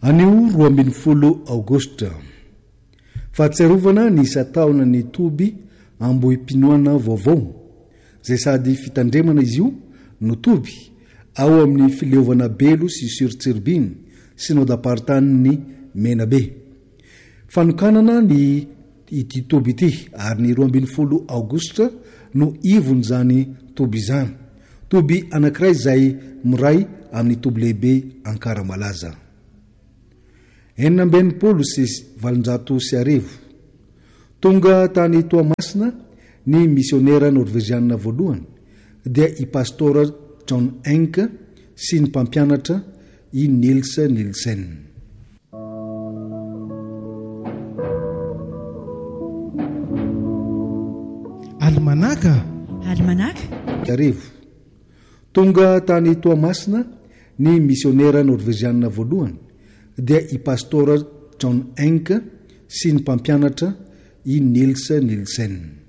Anio 12 Aogostra. Fahatserovana ny isa-taona ny Toby Ambohim-pinoana vaovao, zay sady fitandremana izy io no Toby ao amin'ny fileovana Belo sy Sur-Tsirbiny synod-apartan'ny Menabe. Fanokanana ny ity Toby ity ary ny 12 Aogostra no ivony zany Toby izany. Toby anankiray izay miray amin'ny Toby lehibe Ankaramalaza. 750 tonga tany Toamasina ny misionera norvezianina voalohany dia i pastora John Enke sy ny mpampianatra i Nils Nielsen. Almanaka tonga tany Toamasina ny misionera norvezianina voalohany dia i pastora John Enke sy ny mpampianatra i Nils Nielsen.